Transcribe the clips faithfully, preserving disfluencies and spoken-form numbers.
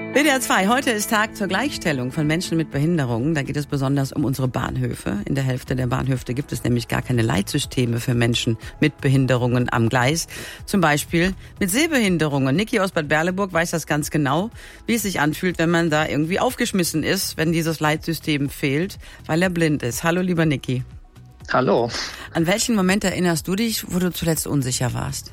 W D R zwei, heute ist Tag zur Gleichstellung von Menschen mit Behinderungen. Da geht es besonders um unsere Bahnhöfe. In der Hälfte der Bahnhöfe gibt es nämlich gar keine Leitsysteme für Menschen mit Behinderungen am Gleis. Zum Beispiel mit Sehbehinderungen. Niki aus Bad Berleburg weiß das ganz genau, wie es sich anfühlt, wenn man da irgendwie aufgeschmissen ist, wenn dieses Leitsystem fehlt, weil er blind ist. Hallo, lieber Niki. Hallo. An welchen Moment erinnerst du dich, wo du zuletzt unsicher warst?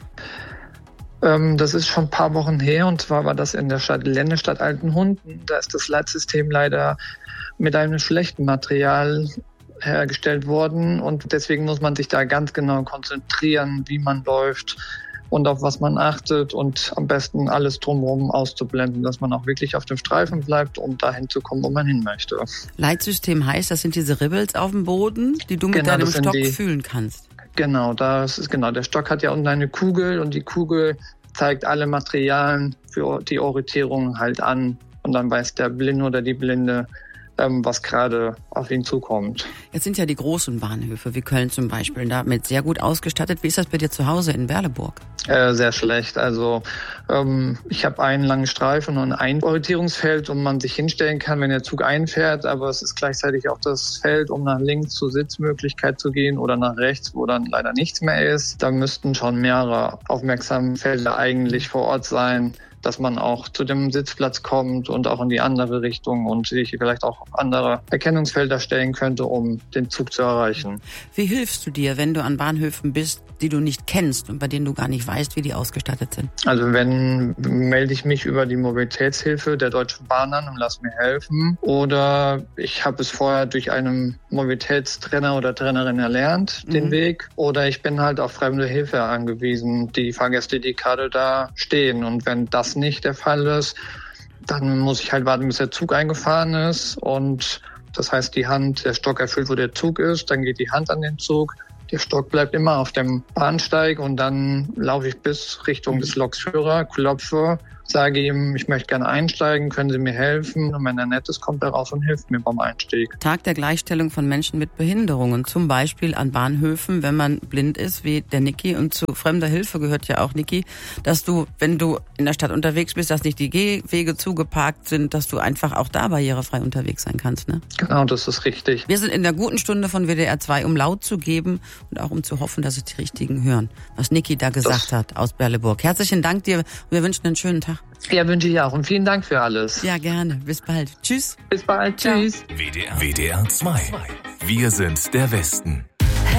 Ähm, das ist schon ein paar Wochen her, und zwar war das in der Stadt Ländestadt Altenhunden. Da ist das Leitsystem leider mit einem schlechten Material hergestellt worden, und deswegen muss man sich da ganz genau konzentrieren, wie man läuft und auf was man achtet, und am besten alles drumherum auszublenden, dass man auch wirklich auf dem Streifen bleibt, um dahin zu kommen, wo man hin möchte. Leitsystem heißt, das sind diese Ribbels auf dem Boden, die du mit Genau, deinem das sind Stock die- fühlen kannst. Genau, das ist genau. Der Stock hat ja unten eine Kugel, und die Kugel zeigt alle Materialien für die Orientierung halt an, und dann weiß der Blinde oder die Blinde, ähm, was gerade auf ihn zukommt. Jetzt sind ja die großen Bahnhöfe, wie Köln zum Beispiel, damit sehr gut ausgestattet. Wie ist das bei dir zu Hause in Berleburg? Äh, sehr schlecht. Also ähm, ich habe einen langen Streifen und ein Orientierungsfeld, wo man sich hinstellen kann, wenn der Zug einfährt, aber es ist gleichzeitig auch das Feld, um nach links zur Sitzmöglichkeit zu gehen, oder nach rechts, wo dann leider nichts mehr ist. Da müssten schon mehrere aufmerksame Felder eigentlich vor Ort sein, dass man auch zu dem Sitzplatz kommt und auch in die andere Richtung und sich vielleicht auch andere Erkennungsfelder stellen könnte, um den Zug zu erreichen. Wie hilfst du dir, wenn du an Bahnhöfen bist, die du nicht kennst und bei denen du gar nicht weißt, wie die ausgestattet sind? Also wenn, melde ich mich über die Mobilitätshilfe der Deutschen Bahn an und lass mir helfen. Oder ich habe es vorher durch einen Mobilitätstrainer oder Trainerin erlernt, mhm. den Weg. Oder ich bin halt auf fremde Hilfe angewiesen, die Fahrgäste, die gerade da stehen. Und wenn das nicht der Fall ist, dann muss ich halt warten, bis der Zug eingefahren ist. Und das heißt, die Hand, der Stock erfüllt, wo der Zug ist. Dann geht die Hand an den Zug. Der Stock bleibt immer auf dem Bahnsteig, und dann laufe ich bis Richtung des Lokführer, klopfe, sage ihm, ich möchte gerne einsteigen, können Sie mir helfen? Und wenn er nett ist, kommt er raus und hilft mir beim Einstieg. Tag der Gleichstellung von Menschen mit Behinderungen, zum Beispiel an Bahnhöfen, wenn man blind ist, wie der Niki. Und zu fremder Hilfe gehört ja auch, Niki, dass du, wenn du in der Stadt unterwegs bist, dass nicht die Gehwege zugeparkt sind, dass du einfach auch da barrierefrei unterwegs sein kannst, ne? Genau, das ist richtig. Wir sind in der guten Stunde von W D R zwei, um laut zu geben und auch um zu hoffen, dass es die Richtigen hören, was Niki da gesagt das hat aus Berleburg. Herzlichen Dank dir, und wir wünschen einen schönen Tag. Ja, wünsche ich auch, und vielen Dank für alles. Ja, gerne. Bis bald. Tschüss. Bis bald. Tschüss. W D R, W D R zwei. Wir sind der Westen.